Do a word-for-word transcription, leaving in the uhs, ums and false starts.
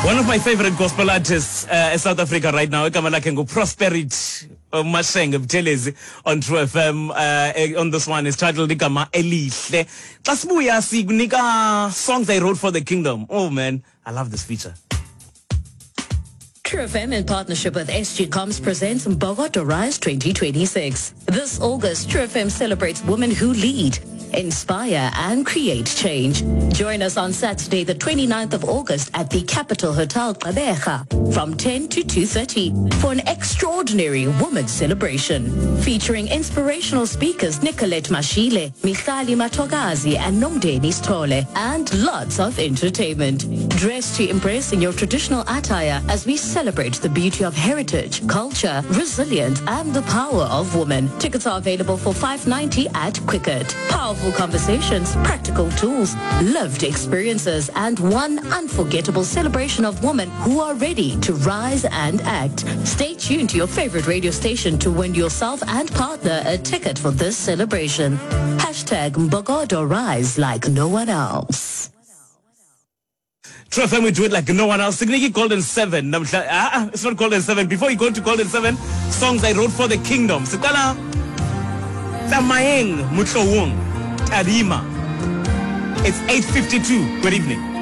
One of my favorite gospel artists uh, in South Africa right now, igama lakhe nguProsperity Mashenge Buthelezi on True F M. Uh, on this one is titled igama Elihle. Xa sibuya sikunika songs I wrote for the kingdom. Oh man, I love this feature. True F M in partnership with S G Coms presents Mbogodo Rise twenty twenty-six. This August, True F M celebrates women who lead, inspire and create change. Join us on Saturday the twenty-ninth of August at the Capital Hotel Gqeberha from ten to two thirty for an extraordinary women's celebration featuring inspirational speakers Nicolette Mashile, Michali Matogazi and Nomdeni Stole, and lots of entertainment. Dress to impress in your traditional attire as we celebrate the beauty of heritage, culture, resilience and the power of women. Tickets are available for five ninety at Quicket. Powerful conversations, practical tools, lived experiences, and one unforgettable celebration of women who are ready to rise and act. Stay tuned to your favorite radio station to win yourself and partner a ticket for this celebration. Hashtag Mbogodo Rise like no one else. True F M, we do it like no one else. Signiki Golden Seven. Ah, it's not Golden Seven. Before you go to Golden Seven, songs I wrote for the kingdom. Sikala Tamayeng Mutlowung Tadima. It's eight fifty-two. Good evening.